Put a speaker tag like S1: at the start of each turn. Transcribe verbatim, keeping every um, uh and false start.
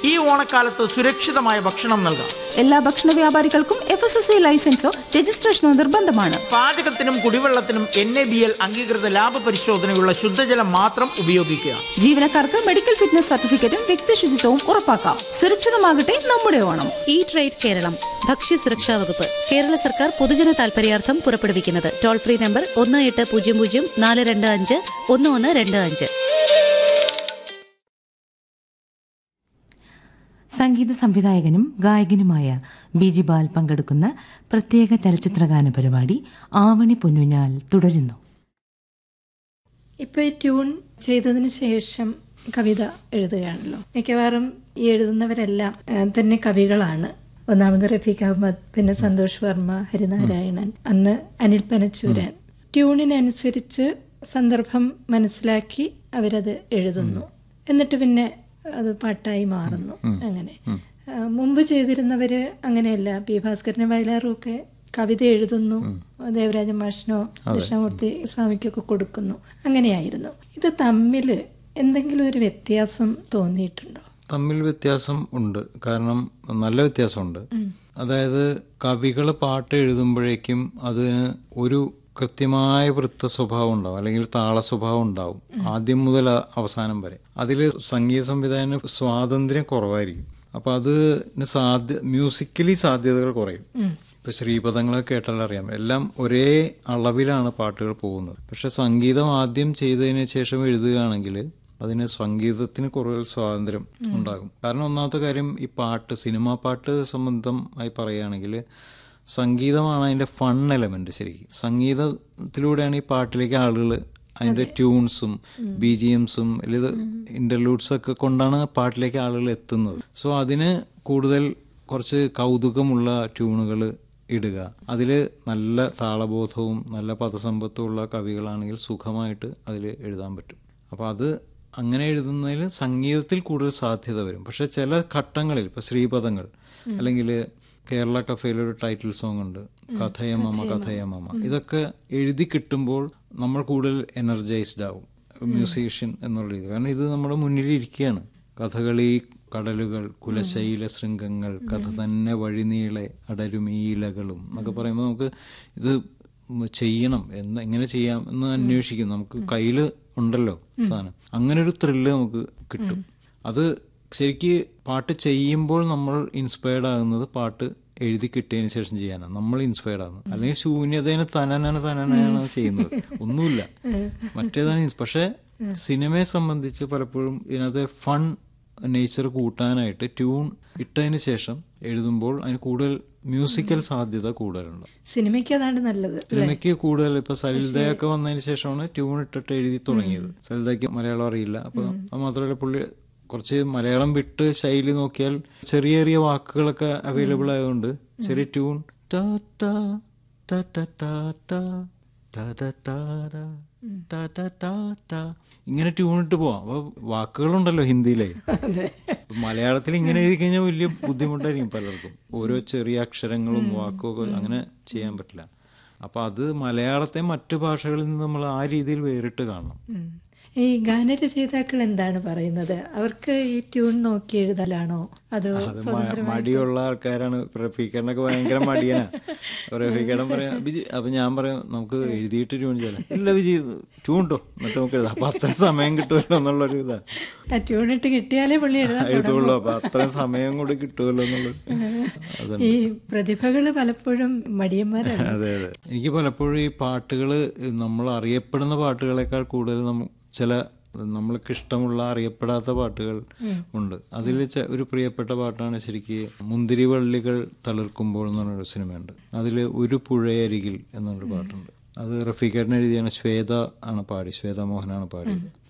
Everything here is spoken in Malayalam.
S1: ഈ ഓണക്കാലത്ത് സുരക്ഷിതമായ ഭക്ഷണം നൽകാം.
S2: എല്ലാ ഭക്ഷണ വ്യാപാരികൾക്കും എഫ് എസ് എസ് ഐ ലൈസൻസോ രജിസ്ട്രേഷനോ നിർബന്ധമാണ്.
S1: പാചകത്തിനും കുടിവെള്ളത്തിനും എൻ എ ബി എൽ അംഗീകൃത ലാഭ പരിശോധനയുള്ള ശുദ്ധജലം മാത്രം ഉപയോഗിക്കുക.
S2: ജീവനക്കാർക്ക് മെഡിക്കൽ ഫിറ്റ്നസ് സർട്ടിഫിക്കറ്റും വ്യക്തി ശുചിത്വവും ഉറപ്പാക്കാം. സുരക്ഷിതമാകട്ടെ നമ്മുടെ ഓണം.
S3: ഈ ട്രേഡ് കേരളം ഭക്ഷ്യ സുരക്ഷാ വകുപ്പ് കേരള സർക്കാർ പൊതുജന താൽപര്യാർത്ഥം പുറപ്പെടുവിക്കുന്നത് ടോൾ ഫ്രീ നമ്പർ ഒന്ന് എട്ട് പൂജ്യം പൂജ്യം നാല് രണ്ട് അഞ്ച് ഒന്ന് ഒന്ന് രണ്ട് അഞ്ച്.
S4: സംഗീത സംവിധായകനും ഗായകനുമായ ബിജി ബാൽ പങ്കെടുക്കുന്ന പ്രത്യേക ചലച്ചിത്രഗാന പരിപാടി ആവണി പൊന്നുഞ്ഞാൽ തുടരുന്നു.
S5: ഇപ്പോൾ ട്യൂൺ ചെയ്തതിന് ശേഷം കവിത എഴുതുകയാണല്ലോ. മിക്കവാറും ഈ എഴുതുന്നവരെല്ലാം തന്നെ കവികളാണ്. ഒന്നാമത് റഫീഖ് അഹമ്മദ്, പിന്നെ സന്തോഷ് വർമ്മ, ഹരിനാരായണൻ, അന്ന് അനിൽ പനച്ചൂരൻ. ട്യൂണിനനുസരിച്ച് സന്ദർഭം മനസ്സിലാക്കി അവരത് എഴുതുന്നു. എന്നിട്ട് പിന്നെ അത് പാട്ടായി മാറുന്നു. അങ്ങനെ മുമ്പ് ചെയ്തിരുന്നവര് അങ്ങനെയല്ല. പി ഭാസ്കരനും വയലാറും ഒക്കെ കവിത എഴുതുന്നു, ദേവരാജ മാഷിനോ ദക്ഷിണാമൂർത്തി സ്വാമിക്കൊക്കെ കൊടുക്കുന്നു. അങ്ങനെയായിരുന്നു. ഇത് തമ്മിൽ എന്തെങ്കിലും ഒരു വ്യത്യാസം തോന്നിയിട്ടുണ്ടോ?
S6: തമ്മിൽ വ്യത്യാസം ഉണ്ട്. കാരണം നല്ല വ്യത്യാസമുണ്ട്. അതായത് കവികൾ പാട്ട് എഴുതുമ്പോഴേക്കും അതിന് ഒരു കൃത്യമായ വൃത്ത സ്വഭാവം ഉണ്ടാവും, അല്ലെങ്കിൽ താള സ്വഭാവം ഉണ്ടാവും ആദ്യം മുതൽ അവസാനം വരെ. അതിൽ സംഗീത സംവിധായകന് സ്വാതന്ത്ര്യം കുറവായിരിക്കും. അപ്പൊ അതിന് സാധ്യ മ്യൂസിക്കലി സാധ്യതകൾ കുറയും. ഇപ്പൊ ശ്രീപദങ്ങളൊക്കെ കേട്ടാൽ അറിയാം, എല്ലാം ഒരേ അളവിലാണ് പാട്ടുകൾ പോകുന്നത്. പക്ഷെ സംഗീതം ആദ്യം ചെയ്തതിന് ശേഷം എഴുതുകയാണെങ്കിൽ അതിന് സംഗീതത്തിന് കുറേ സ്വാതന്ത്ര്യം ഉണ്ടാകും. കാരണം ഒന്നാമത്തെ കാര്യം, ഈ പാട്ട് സിനിമാ പാട്ട് സംബന്ധമായി പറയുകയാണെങ്കിൽ സംഗീതമാണ് അതിന്റെ ഫൺ എലമെന്റ്. ശരിക്കും സംഗീതത്തിലൂടെയാണ് ഈ പാട്ടിലേക്ക് ആളുകൾ അതിന്റെ ട്യൂൺസും ബി ജി എംസും ഇത് ഇന്റർലൂഡ്സ് ഒക്കെ കൊണ്ടാണ് പാട്ടിലേക്ക് ആളുകൾ എത്തുന്നത്. സോ അതിന് കൂടുതൽ കുറച്ച് കൗതുകമുള്ള ട്യൂണുകൾ ഇടുക, അതിൽ നല്ല താളബോധവും നല്ല പദസമ്പത്തും ഉള്ള കവികളാണെങ്കിൽ സുഖമായിട്ട് അതിൽ എഴുതാൻ പറ്റും. അപ്പോൾ അത് അങ്ങനെ എഴുതുന്നതിൽ സംഗീതത്തിൽ കൂടുതൽ സാധ്യത വരും. പക്ഷെ ചില ഘട്ടങ്ങളിൽ ഇപ്പോൾ ശ്രീപദങ്ങൾ, അല്ലെങ്കിൽ കേരള കഫേയിലൊരു ടൈറ്റിൽ സോങ് ഉണ്ട്, കഥയമമ്മ കഥയമമ്മ, ഇതൊക്കെ എഴുതി കിട്ടുമ്പോൾ നമ്മൾ കൂടുതൽ എനർജൈസ്ഡ് ആവും മ്യൂസീഷ്യൻ എന്നുള്ള രീതി. കാരണം ഇത് നമ്മുടെ മുന്നിലിരിക്കുകയാണ്. കഥകളി കടലുകൾ കുലശൈല ശൃംഗങ്ങൾ കഥ തന്നെ വഴിനീളെ അടരും ഈ ഇലകളും എന്നൊക്കെ പറയുമ്പോൾ നമുക്ക് ഇത് ചെയ്യണം എന്ന്, എങ്ങനെ ചെയ്യാം എന്ന് അന്വേഷിക്കും. നമുക്ക് കയ്യിൽ ഉണ്ടല്ലോ സാധനം. അങ്ങനെ ഒരു ത്രില്ല് നമുക്ക് കിട്ടും. അത് ശരിക്ക് പാട്ട് ചെയ്യുമ്പോൾ നമ്മൾ ഇൻസ്പയർഡ് ആകുന്നത് പാട്ട് എഴുതി കിട്ടിയതിന് ശേഷം ചെയ്യാനാണ് നമ്മൾ ഇൻസ്പയർഡ് ആകുന്നത്. അല്ലെങ്കിൽ ശൂന്യതേനെ തനനാണ് തനനാണ് ചെയ്യുന്നത്, ഒന്നുമില്ല മറ്റേതാണ്. പക്ഷെ സിനിമയെ സംബന്ധിച്ച് പലപ്പോഴും ഇതിനകത്ത് ഫൺ നേച്ചർ കൂട്ടാനായിട്ട് ട്യൂൺ ഇട്ടതിന് ശേഷം എഴുതുമ്പോൾ അതിന് കൂടുതൽ മ്യൂസിക്കൽ സാധ്യത കൂടുതലുണ്ട്.
S5: സിനിമയ്ക്ക് അതാണ് നല്ലത്.
S6: സിനിമയ്ക്ക് കൂടുതൽ ഇപ്പൊ സലിതയൊക്കെ വന്നതിന് ശേഷമാണ് ട്യൂൺ ഇട്ടിട്ട് എഴുതി തുടങ്ങിയത്. സലിതയ്ക്ക് മലയാളം അറിയില്ല. അപ്പൊ അത് മാത്രമല്ല പുള്ളി കുറച്ച് മലയാളം വിട്ട് ശൈലി നോക്കിയാൽ ചെറിയ ചെറിയ വാക്കുകളൊക്കെ അവൈലബിൾ ആയതുകൊണ്ട് ചെറിയ ട്യൂൺ ഇങ്ങനെ ട്യൂൺ ഇട്ട് പോവാം. അപ്പൊ വാക്കുകളുണ്ടല്ലോ ഹിന്ദിയിലെ, മലയാളത്തിൽ ഇങ്ങനെ എഴുതി കഴിഞ്ഞാൽ വലിയ ബുദ്ധിമുട്ടായിരിക്കും പലർക്കും. ഓരോ ചെറിയ അക്ഷരങ്ങളും വാക്കും ഒക്കെ അങ്ങനെ ചെയ്യാൻ പറ്റില്ല. അപ്പൊ അത് മലയാളത്തെ മറ്റു ഭാഷകളിൽ നിന്ന് നമ്മൾ ആ രീതിയിൽ വേറിട്ട് കാണണം.
S5: ഈ ഗാനരചയിതാക്കൾ എന്താണ് പറയുന്നത്? അവർക്ക് ഈ ട്യൂൺ നോക്കി എഴുതലാണോ അതോ
S6: മടിയുള്ള ആൾക്കാരാണ്? റഫീഖേടനൊക്കെ ഭയങ്കര മടിയാണ്. റഫീഖേടൻ പറയാം ബിജി, അപ്പൊ ഞാൻ പറയാം നമുക്ക് എഴുതിയിട്ട് ട്യൂൺ ചെയ്യാം. ഇല്ല ബിജി ട്യൂൺ ഇട്ടോ എന്നിട്ട് നമുക്ക് എഴുതാം, അപ്പൊ അത്ര സമയം കിട്ടുമല്ലോ എന്നുള്ളൊരു ഇതാ.
S5: ട്യൂൺ ഇട്ട് കിട്ടിയാലേ പുള്ളി
S6: എഴുതുള്ളൂ, അപ്പൊ അത്ര സമയം കൂടി കിട്ടുമല്ലോ എന്നുള്ളത്.
S5: ഈ പ്രതിഭകള് പലപ്പോഴും മടിയന്മാരാണ്.
S6: അതെ അതെ. എനിക്ക് പലപ്പോഴും ഈ പാട്ടുകള് നമ്മൾ അറിയപ്പെടുന്ന പാട്ടുകളെക്കാൾ കൂടുതൽ നമ്മ ചില നമ്മൾക്ക് ഇഷ്ടമുള്ള അറിയപ്പെടാത്ത പാട്ടുകൾ ഉണ്ട്. അതിൽ ഒരു പ്രിയപ്പെട്ട പാട്ടാണ് ശരിക്ക് മുന്തിരി വള്ളികൾ തളിർക്കുമ്പോൾ എന്ന് പറഞ്ഞൊരു സിനിമയുണ്ട്. അതിൽ ഒരു പുഴയരികിൽ എന്നൊരു പാട്ടുണ്ട്. അത് റഫീഖേടൻ എഴുതിയാണ്, ശ്വേത ആണ് പാടി, ശ്വേത മോഹനാണ് പാടിയത്.